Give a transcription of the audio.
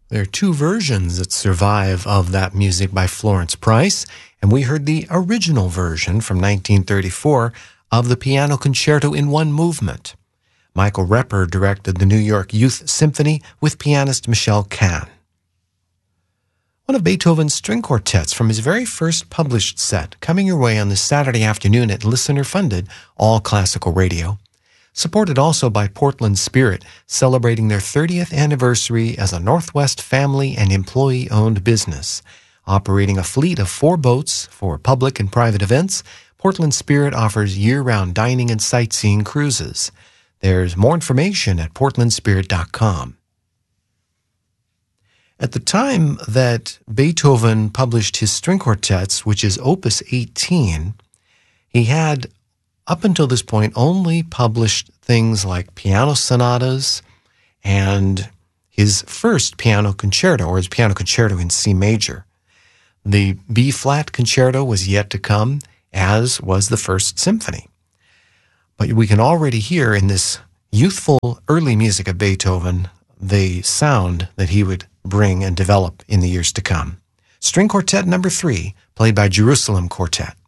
There are two versions that survive of that music by Florence Price, and we heard the original version from 1934 of the Piano Concerto in One Movement. Michael Repper directed the New York Youth Symphony with pianist Michel Kahn. One of Beethoven's string quartets from his very first published set, coming your way on this Saturday afternoon at listener-funded All Classical Radio. Supported also by Portland Spirit, celebrating their 30th anniversary as a Northwest family and employee-owned business. Operating a fleet of 4 boats for public and private events, Portland Spirit offers year-round dining and sightseeing cruises. There's more information at portlandspirit.com. At the time that Beethoven published his string quartets, which is Opus 18, he had up until this point only published things like piano sonatas and his first piano concerto, or his piano concerto in C major. The B-flat concerto was yet to come, as was the first symphony. But we can already hear in this youthful early music of Beethoven the sound that he would bring and develop in the years to come. String Quartet number 3, played by Jerusalem Quartet.